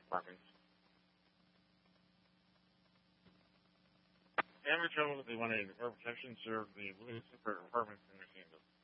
apartments. Amber told they wanted more protection, served the Livingston apartments in their kingdom.